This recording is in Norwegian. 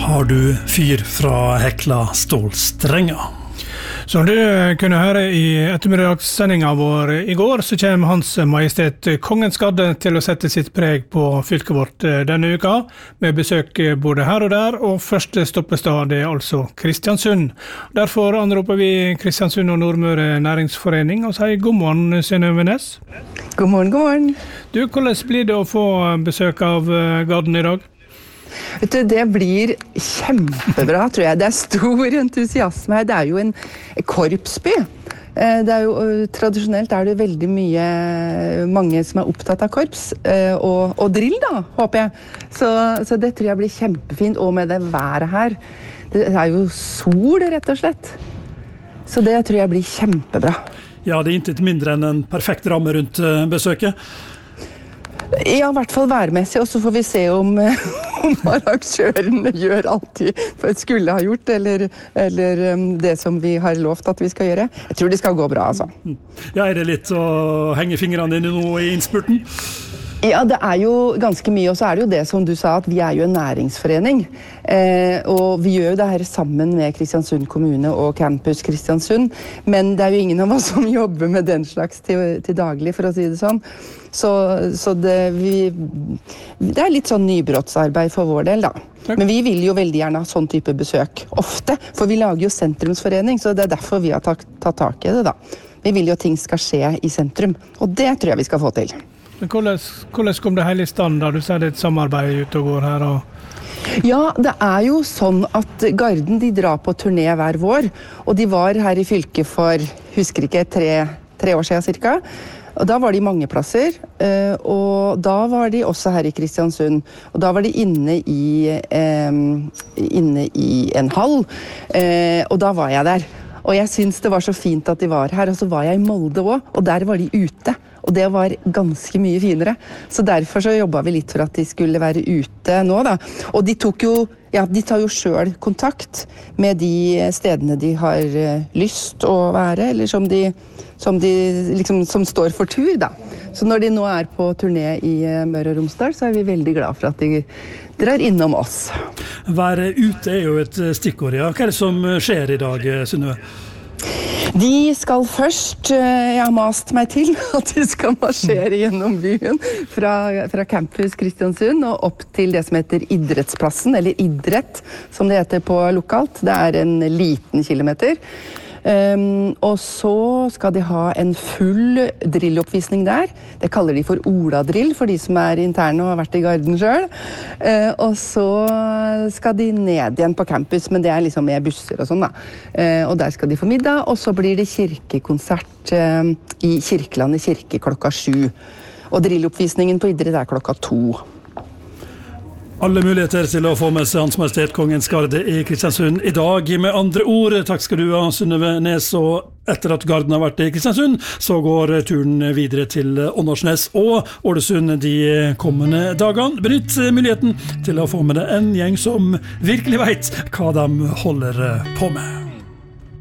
har du fyr fra Hekla stålstrenger. Som du kunne høre i ettermiddagssendingen vår i går, så kommer Hans Majestet Kongens Garde til å sette sitt preg på fylket vårt denne uka, med besøk både her og der, og første stoppestad er altså Kristiansund. Derfor anroper vi Kristiansund og Nordmøre Næringsforening og sier god morgen, Synnøve Næss. God morgen, god morgen. Du, hvordan blir det å få besøk av Garden i dag? Vet du, det blir kjempebra, tror jeg. Det er stor entusiasme her. Det er jo en korpsby. Det er jo, tradisjonelt er det veldig mange som er opptatt av korps, og drill da, håper jeg. Så det tror jeg blir kjempefint, og med det været her. Det er jo sol, rett og slett. Så det tror jeg blir kjempebra. Ja, det er intet mindre enn en perfekt ramme rundt besøket. Ja, i hvert fall værmessig, og så får vi se om arrangørene gjør alltid for at skulle ha gjort, eller det som vi har lovt at vi skal gjøre. Jeg tror det skal gå bra, altså. Ja, er det litt å henge fingrene dine nå i innspurten? Ja, det er jo ganske mye, og så er det jo det som du sa, at vi er jo en næringsforening, og vi gjør jo det her sammen med Kristiansund kommune og Campus Kristiansund, men det er jo ingen av oss som jobber med den slags til daglig, for å si det sånn. Så det er litt sånn nybrottsarbeid for vår del, da. Men vi vil jo veldig gjerne ha sånn type besøk ofte, for vi lager jo sentrumsforening, så det er derfor vi har tatt tak i det, da. Vi vil jo at ting skal skje i sentrum, og det tror jeg vi skal få til. Men hvordan kom det hele i stand da? Du sier det er et samarbeid ute og går her. Ja, det er jo sånn at Garden de drar på turné hver vår, og de var her i fylket for, husker ikke, tre år siden cirka. Og da var de mange plasser, og da var de også her i Kristiansund. Og da var de inne i en hall, og da var jeg der. Og jeg synes det var så fint at de var her, og så var jeg i Molde også, og der var de ute. Og det var ganske mye finere. Så derfor så jobbet vi litt for at de skulle være ute nå da. Og de tar jo selv kontakt med de stedene de har lyst å være, eller som står for tur da. Så når de nå er på turné i Møre og Romsdal, så er vi veldig glad for at de drar innom oss. Være ute er jo et stikkord, ja. Hva er det som skjer i dag, Synnøve? De skal først, jeg har mast meg til at de skal marsjere gjennom byen fra Campus Kristiansund og opp til det som heter Idrettsplassen, eller Idrett, som det heter på lokalt. Det er en liten kilometer. Og så skal de ha en full drilloppvisning der. Det kaller de for Ola-drill, for de som er interne og har vært i Garden selv. Og så skal de ned igjen på campus, men det er liksom med busser og sånn da. Og der skal de få middag, og så blir det kirkekonsert i Kirkelandet kirke 7:00. Og drilloppvisningen på idrett er 2:00. Alle muligheter til å få med seg Hans Majestet Kongens Garde i Kristiansund i dag. Med andre ord, takk skal du ha, Synnøve Næss. Og etter at Garden har vært i Kristiansund, så går turen videre til Åndalsnes og Ålesund de kommende dagene. Benytt muligheten til å få med deg en gjeng som virkelig vet hva de holder på med.